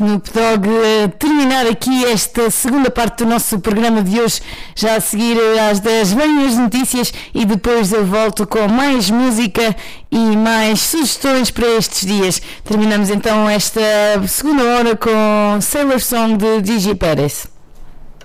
Snoop Dogg, terminar aqui esta segunda parte do nosso programa de hoje, já a seguir às 10 vêm as notícias e depois eu volto com mais música e mais sugestões para estes dias. Terminamos então esta segunda hora com Sailor Song de Gigi Pérez.